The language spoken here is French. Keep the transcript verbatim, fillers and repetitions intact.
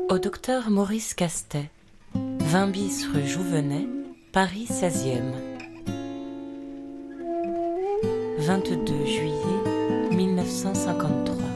Au docteur Maurice Castet, vingt bis rue Jouvenet, Paris seizième. vingt-deux juillet mille neuf cent cinquante-trois.